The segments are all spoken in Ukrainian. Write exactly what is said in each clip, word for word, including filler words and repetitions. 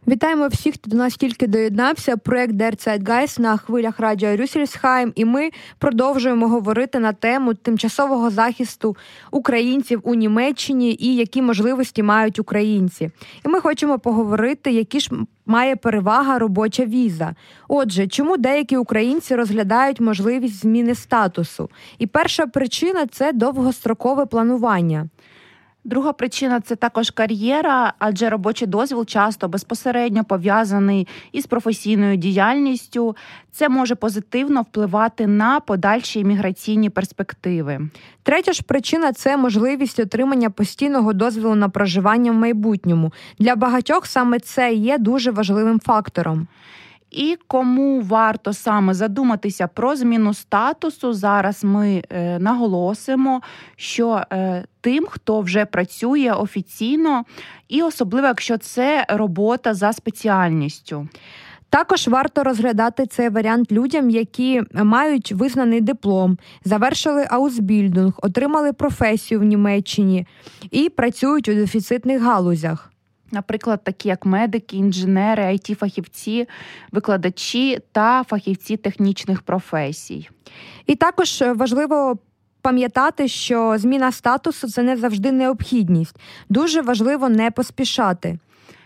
Вітаємо всіх, хто до нас тільки доєднався. Проект Der Zeitgeist на хвилях радіо Рюссельсхайм. І ми продовжуємо говорити на тему тимчасового захисту українців у Німеччині і які можливості мають українці. І ми хочемо поговорити, які ж має перевага робоча віза. Отже, чому деякі українці розглядають можливість зміни статусу? І перша причина – це довгострокове планування. Друга причина – це також кар'єра, адже робочий дозвіл часто безпосередньо пов'язаний із професійною діяльністю. Це може позитивно впливати на подальші імміграційні перспективи. Третя ж причина – це можливість отримання постійного дозволу на проживання в майбутньому. Для багатьох саме це є дуже важливим фактором. І кому варто саме задуматися про зміну статусу, зараз ми е, наголосимо, що е, тим, хто вже працює офіційно, і особливо, якщо це робота за спеціальністю. Також варто розглядати цей варіант людям, які мають визнаний диплом, завершили аусбільдинг, отримали професію в Німеччині і працюють у дефіцитних галузях. Наприклад, такі як медики, інженери, ай ті-фахівці, викладачі та фахівці технічних професій. І також важливо пам'ятати, що зміна статусу – це не завжди необхідність. Дуже важливо не поспішати.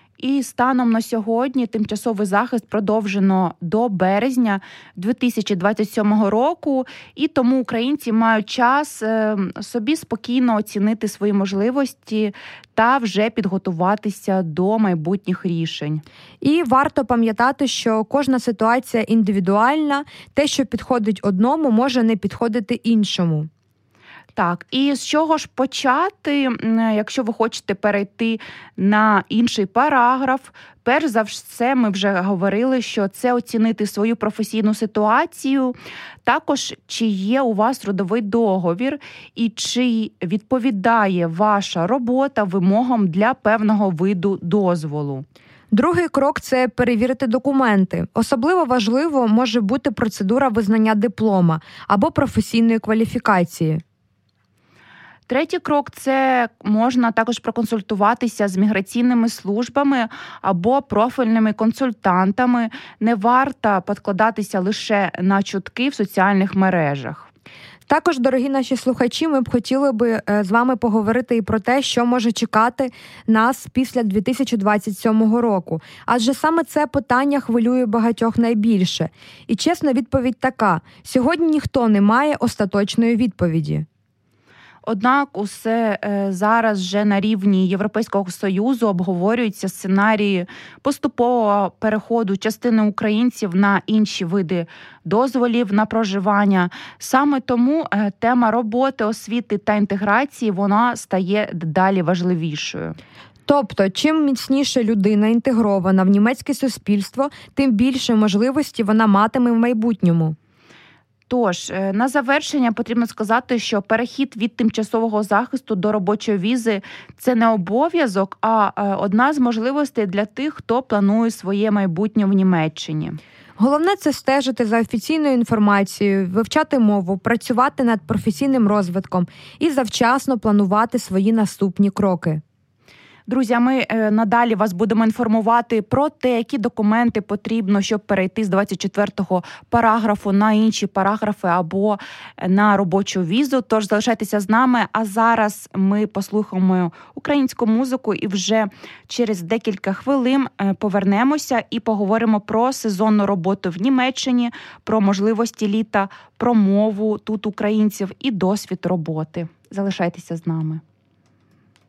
І станом на сьогодні тимчасовий захист продовжено до березня дві тисячі двадцять сьомого року, і тому українці мають час собі спокійно оцінити свої можливості та вже підготуватися до майбутніх рішень. І варто пам'ятати, що кожна ситуація індивідуальна, те, що підходить одному, може не підходити іншому. Так, і з чого ж почати, якщо ви хочете перейти на інший параграф? Перш за все, ми вже говорили, що це оцінити свою професійну ситуацію, також чи є у вас трудовий договір і чи відповідає ваша робота вимогам для певного виду дозволу. Другий крок – це перевірити документи. Особливо важливо може бути процедура визнання диплома або професійної кваліфікації. Третій крок – це можна також проконсультуватися з міграційними службами або профільними консультантами. Не варто підкладатися лише на чутки в соціальних мережах. Також, дорогі наші слухачі, ми б хотіли би з вами поговорити і про те, що може чекати нас після дві тисячі двадцять сьомого року. Адже саме це питання хвилює багатьох найбільше. І чесна відповідь така – сьогодні ніхто не має остаточної відповіді. Однак усе зараз вже на рівні Європейського Союзу обговорюються сценарії поступового переходу частини українців на інші види дозволів на проживання. Саме тому тема роботи, освіти та інтеграції, вона стає дедалі важливішою. Тобто, чим міцніше людина інтегрована в німецьке суспільство, тим більше можливості вона матиме в майбутньому. Тож, на завершення потрібно сказати, що перехід від тимчасового захисту до робочої візи – це не обов'язок, а одна з можливостей для тих, хто планує своє майбутнє в Німеччині. Головне – це стежити за офіційною інформацією, вивчати мову, працювати над професійним розвитком і завчасно планувати свої наступні кроки. Друзі, ми надалі вас будемо інформувати про те, які документи потрібно, щоб перейти з двадцять четвертого параграфу на інші параграфи або на робочу візу. Тож залишайтеся з нами, а зараз ми послухаємо українську музику і вже через декілька хвилин повернемося і поговоримо про сезонну роботу в Німеччині, про можливості літа, про мову тут українців і досвід роботи. Залишайтеся з нами.